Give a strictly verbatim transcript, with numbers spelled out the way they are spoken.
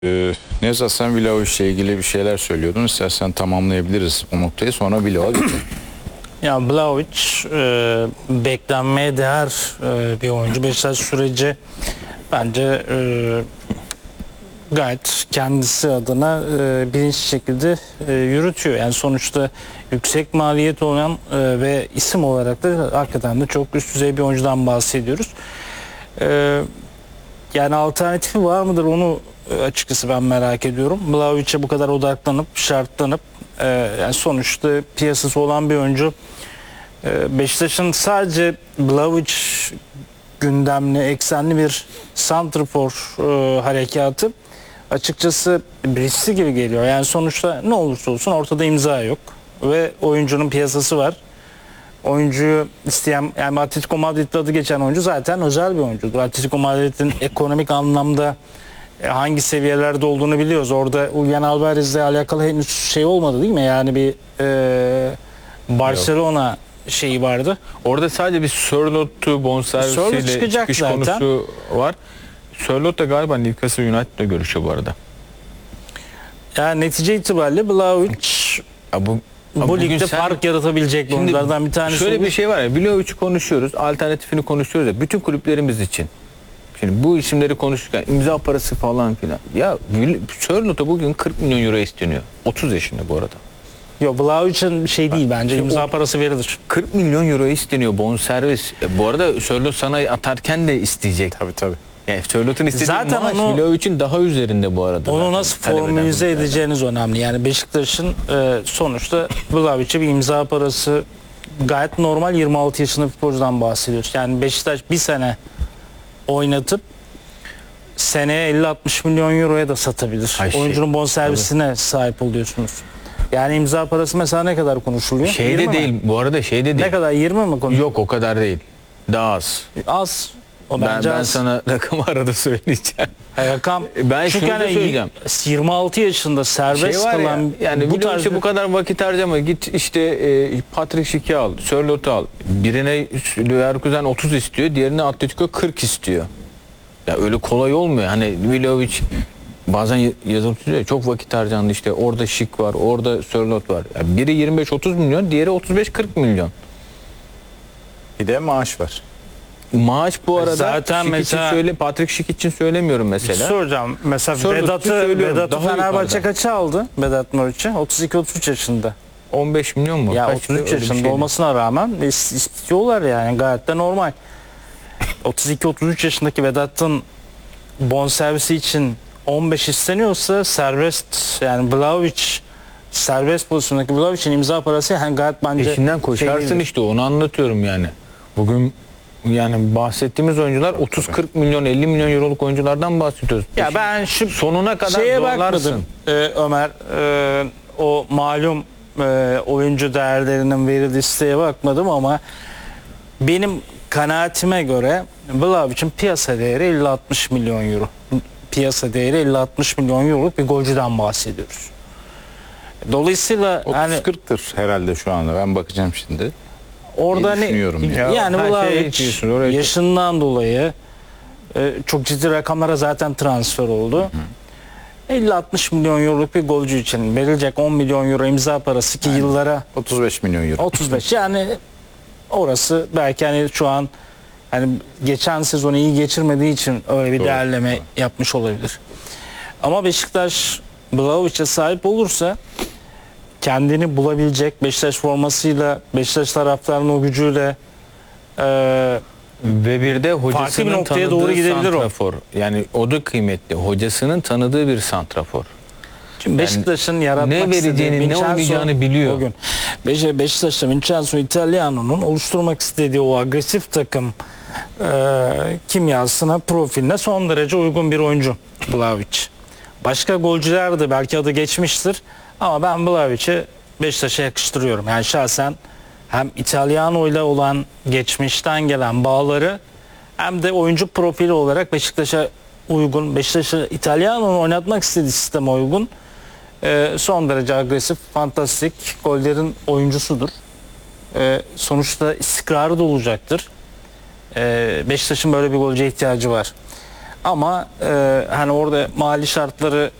Ee, Nevzat, sen Vlahovic ile ilgili bir şeyler söylüyordun. İstersen tamamlayabiliriz o noktayı, sonra Vlahovic. Ya Vlahovic e, beklenmeye değer e, bir oyuncu. Beşiktaş süreci bence e, gayet kendisi adına e, bilinçli şekilde e, yürütüyor. Yani sonuçta yüksek maliyet olan e, ve isim olarak da hakikaten de çok üst düzey bir oyuncudan bahsediyoruz. E, yani alternatifi var mıdır onu açıkçası ben merak ediyorum. Vlahovic'e bu kadar odaklanıp şartlanıp e, yani sonuçta piyasası olan bir oyuncu. e, Beşiktaş'ın sadece Vlahovic gündemli, eksenli bir santrfor e, harekatı açıkçası riskli gibi geliyor. Yani sonuçta ne olursa olsun ortada imza yok ve oyuncunun piyasası var. Oyuncuyu isteyen, yani Atletico Madrid'de adı geçen oyuncu zaten özel bir oyuncudur. Atletico Madrid'in ekonomik anlamda hangi seviyelerde olduğunu biliyoruz. Orada Julian Alvarez'le alakalı henüz şey olmadı değil mi? Yani bir e, Barcelona Yok. şeyi vardı. Orada sadece bir Sörlot'u bonservisiyle çıkış zaten. konusu var. Sörlot da galiba Newcastle United'la görüşüyor bu arada. Yani netice itibariyle Vlahovic ya bu, bu ligde sen, fark yaratabilecek oyunculardan bir tanesi. Şöyle olur. bir şey var ya, Vlahovic'i konuşuyoruz, alternatifini konuşuyoruz ya, bütün kulüplerimiz için. Şimdi bu isimleri konuşurken imza parası falan filan. Ya Sörlot'a bugün kırk milyon euro isteniyor. otuz yaşında bu arada. Yok, Vlahovic'in şey değil bence, şimdi imza o, parası verilir. kırk milyon euro isteniyor bonservis. E, bu arada Sörlot sana atarken de isteyecek. Tabii tabii. Yani Sörlot'un istediği zaten maaş onu, Vlahovic'in daha üzerinde bu arada. Onu zaten. nasıl formülize edeceğiniz önemli. Yani Beşiktaş'ın e, sonuçta Vlahovic'e bir imza parası gayet normal, yirmi altı yaşında futbolcudan bahsediyoruz. Yani Beşiktaş bir sene oynatıp seneye elli altmış milyon euroya da satabilir. Ay oyuncunun şey, bonservisine tabii. sahip oluyorsunuz. Yani imza parası mesela ne kadar konuşuluyor? Şeyde değil. Bu arada şeyde değil. Ne kadar? yirmi mi konuşuluyor? Yok, o kadar değil. Daha az. Az. O ben ben az. sana rakamı arada söyleyeceğim. Rakam. Ben şunu da söyleyeceğim. yirmi altı yaşında serbest şey kalan ya, yani bu tarz bu kadar vakit harcama, git işte e, Patrick Schick'i al, Sörlot'u al. Birine Leverkusen otuz istiyor, diğerine Atletico kırk istiyor. Ya öyle kolay olmuyor. Hani Vlahovic bazen yazılıp diyor, çok vakit harcandı, işte orada Schick var, orada Sörlot var. Yani biri yirmi beş otuz milyon, diğeri otuz beş kırk milyon. Bir de maaş var. Maaş bu arada zaten Schick mesela için söyle, Patrick Schick için söylemiyorum mesela. Soracağım. Mesela Vedat'ı Vedat'ı Fenerbahçe kaça aldı? Vedat Muriç'i otuz iki otuz üç yaşında. on beş milyon mu? Ya Kaç otuz üç yaşında olmasına rağmen istiyorlar yani, gayet de normal. otuz iki otuz üç yaşındaki Vedat'ın bonservisi için on beş isteniyorsa serbest, yani Vlahovic serbest pozisyondaki Vlahovic'in imza parası yani gayet bence peşinden koşarsın şey işte, onu anlatıyorum yani. Bugün yani bahsettiğimiz oyuncular otuz kırk milyon elli milyon euroluk oyunculardan bahsediyoruz. Ya Peşin, ben şu sonuna kadar şeye zorlarsın. Bakmadım, ee, Ömer e, o malum e, oyuncu değerlerinin verildiği listeye bakmadım ama benim kanaatime göre Vlahovic'in piyasa değeri elli altmış milyon euro. Piyasa değeri elli altmış milyon euroluk bir golcüden bahsediyoruz. Dolayısıyla otuz kırktır hani, herhalde şu anda. Ben bakacağım şimdi. Orada ne? Ya. Yani Vlahovic şey yaşından dolayı e, çok ciddi rakamlara zaten transfer oldu. elli altmış milyon euroluk bir golcü için verilecek on milyon euro imza parası ki yani, yıllara otuz beş milyon euro. otuz beş yani orası belki hani şu an hani geçen sezonu iyi geçirmediği için öyle bir doğru, değerleme doğru. yapmış olabilir. Ama Beşiktaş Vlahovic'e sahip olursa kendini bulabilecek, Beşiktaş formasıyla, Beşiktaş taraftarının o gücüyle e, ve bir de hocasının bir tanıdığı doğru santrafor. O. Yani o da kıymetli. Hocasının tanıdığı bir santrafor. Şimdi Beşiktaş'ın yani yaratmak ne vereceğini, ne olmayacağını biliyor. Bugün Beşiktaş'ta Vincenzo Italiano'nun oluşturmak istediği o agresif takım e, kimyasına, profiline son derece uygun bir oyuncu Vlahovic. Başka golcüler de belki adı geçmiştir ama ben Vlahovic'i Beşiktaş'a yakıştırıyorum. Yani şahsen hem Italiano ile olan geçmişten gelen bağları hem de oyuncu profili olarak Beşiktaş'a uygun, Beşiktaş'ı İtalyana'nın oynatmak istediği sisteme uygun, e, son derece agresif, fantastik gollerin oyuncusudur. E, sonuçta istikrarı da olacaktır. E, Beşiktaş'ın böyle bir golcüye ihtiyacı var. Ama e, hani orada mali şartları